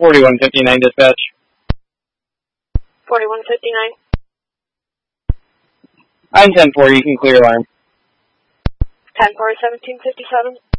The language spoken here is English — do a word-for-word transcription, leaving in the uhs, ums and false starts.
forty-one fifty-nine dispatch. forty-one fifty-nine. I'm ten four, you can clear alarm. ten four, seventeen fifty-seven.